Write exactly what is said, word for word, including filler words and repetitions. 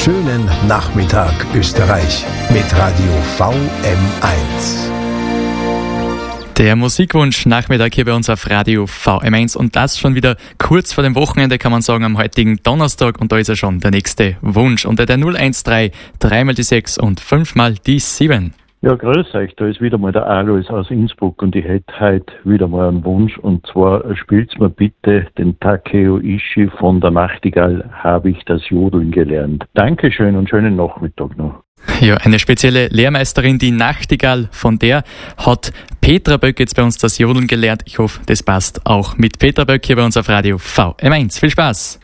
schönen Nachmittag Österreich mit Radio V M eins. Der Musikwunsch Nachmittag hier bei uns auf Radio V M eins und das schon wieder kurz vor dem Wochenende, kann man sagen, am heutigen Donnerstag, und da ist ja schon der nächste Wunsch unter der null eins drei, drei mal die sechs und fünf mal die sieben. Ja, grüß euch, da ist wieder mal der Alois aus Innsbruck und ich hätte heute wieder mal einen Wunsch, und zwar spielt's mir bitte den Takeo Ishii von der Nachtigall, habe ich das Jodeln gelernt. Dankeschön und schönen Nachmittag noch. Ja, eine spezielle Lehrmeisterin, die Nachtigall, von der hat Petra Böck jetzt bei uns das Jodeln gelernt. Ich hoffe, das passt auch mit Petra Böck hier bei uns auf Radio V M eins. Viel Spaß!